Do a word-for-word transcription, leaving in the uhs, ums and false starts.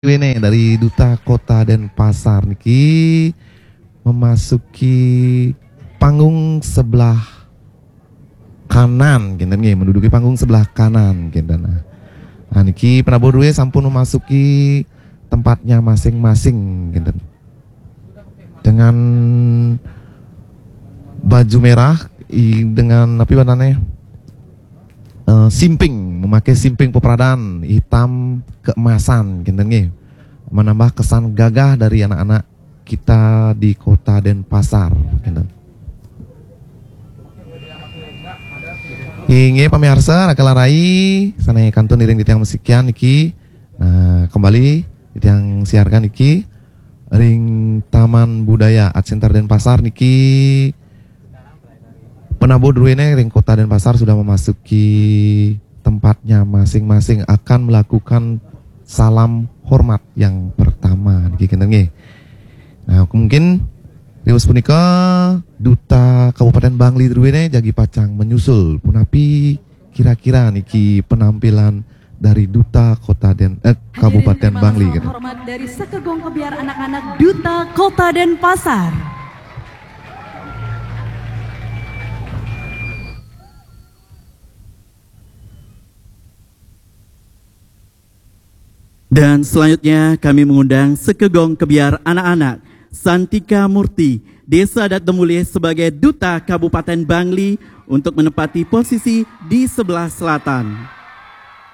Ini dari Duta Kota Denpasar niki memasuki panggung sebelah kanan, kinten nggih, menduduki panggung sebelah kanan, kinten. Nah niki penabuh sampun memasuki tempatnya masing-masing, kinten. Dengan baju merah dengan apa warnanya? Uh, simping, memakai simping peperadaan hitam keemasan, kinten nggih, menambah kesan gagah dari anak-anak kita di Kota Denpasar, kinten. Inge pamirsa nakalarai sana kantun iring di tiang musikian niki. Nah, kembali di tiang siarkan niki ring Taman Budaya Art Center Denpasar niki. Penabuh druene ring Kota Denpasar sudah memasuki tempatnya masing-masing, akan melakukan salam hormat yang pertama niki kinten nggih. Nah, mungkin riwes punika Duta Kabupaten Bangli druene jagi pacang menyusul punapi kira-kira niki penampilan dari Duta Kota Den eh, Kabupaten Bangli gitu. Hormat dari Sekegong Kebiar anak-anak Duta Kota Denpasar. Dan selanjutnya kami mengundang Sekegong Kebiar anak-anak Santika Murti, Desa Adat Demulih sebagai Duta Kabupaten Bangli untuk menempati posisi di sebelah selatan.